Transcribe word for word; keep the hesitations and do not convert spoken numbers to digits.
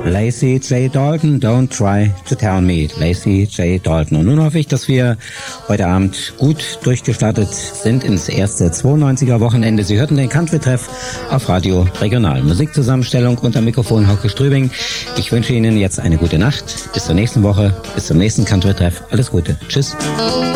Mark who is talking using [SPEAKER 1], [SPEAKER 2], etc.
[SPEAKER 1] Lacey J. Dalton, Don't Try to Tell Me. Lacey J. Dalton. Und nun hoffe ich, dass wir heute Abend gut durchgestartet sind ins erste zweiundneunziger Wochenende. Sie hörten den Country-Treff auf Radio Regional. Musikzusammenstellung unter Mikrofon Hauke Strübing. Ich wünsche Ihnen jetzt eine gute Nacht. Bis zur nächsten Woche. Bis zum nächsten Country-Treff. Alles Gute. Tschüss.